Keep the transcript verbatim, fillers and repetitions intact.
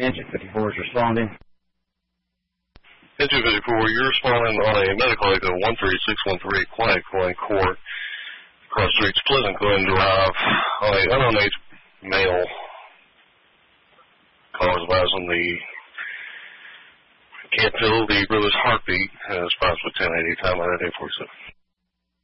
Engine fifty-four is responding. Engine fifty-four, you're responding on a medical echo one three six one three, Quantic Lane Court, across the streets, Pleasant Glen Drive, on a unknown age male. Callers advising the can't feel the brother's heartbeat, uh, response with ten eighty, time out at eight forty-seven.